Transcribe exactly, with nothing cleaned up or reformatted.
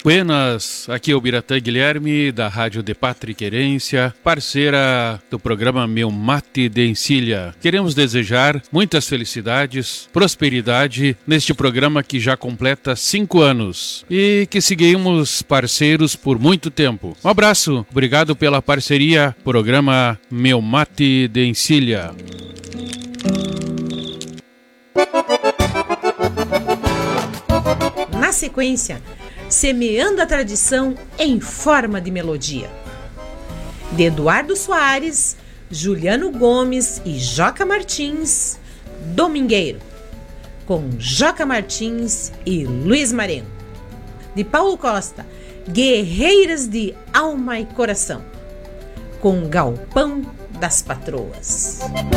Buenas, aqui é o Biratã Guilherme, da Rádio de Pátria e Querência, parceira do programa Meu Mate de Encilha. Queremos desejar muitas felicidades, prosperidade neste programa que já completa cinco anos e que seguimos parceiros por muito tempo. Um abraço, obrigado pela parceria, programa Meu Mate de Encilha. Na sequência, Semeando a Tradição em Forma de Melodia, de Eduardo Soares, Juliano Gomes e Joca Martins, Domingueiro, com Joca Martins e Luiz Marenco. De Paulo Costa, Guerreiras de Alma e Coração, com Galpão das Patroas.